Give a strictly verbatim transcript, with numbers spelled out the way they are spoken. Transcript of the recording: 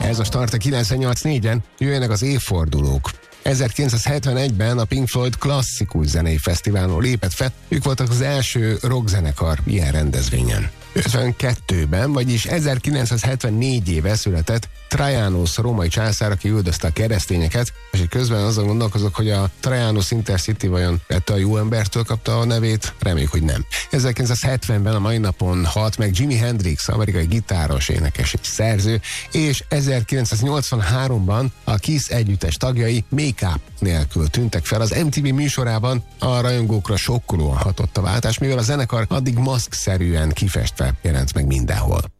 Ez a Start a kilencvennyolc négyen, jöjjenek az évfordulók. ezerkilencszázhetvenegyben a Pink Floyd klasszikus zenei fesztiválon lépett fel, ők voltak az első rockzenekar ilyen rendezvényen. ötvenkettőben, vagyis ezerkilencszázhetvennégy éve született Trajanus római császár, aki üldözte a keresztényeket, és közben azon gondolkozok, hogy a Trajanus Intercity vajon ettől a jó embertől kapta a nevét, reméljük, hogy nem. ezerkilencszázhetvenben a mai napon halt meg Jimi Hendrix, amerikai gitáros, énekes és szerző, és ezerkilencszáznyolcvanháromban a Kiss együttes tagjai make-up nélkül tűntek fel az em té vé műsorában. A rajongókra sokkolóan hatott a váltás, mivel a zenekar addig maszkszerűen kifestve jelent meg mindenhol.